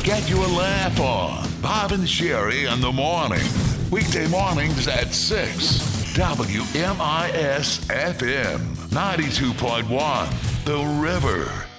get your laugh on. Bob and Sherry in the morning. Weekday mornings at 6. WMIS FM 92.1. The River.